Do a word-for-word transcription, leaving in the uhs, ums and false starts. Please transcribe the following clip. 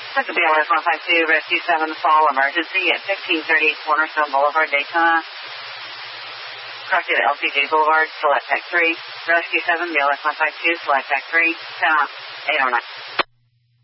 Second B L S one five two, Rescue seven, fall emergency at fifteen thirty Cornerstone Boulevard, Daytona. Corrected L C J Boulevard, select Tech three. Rescue seven, B L S one five two, select Tech three, ten, eight oh nine.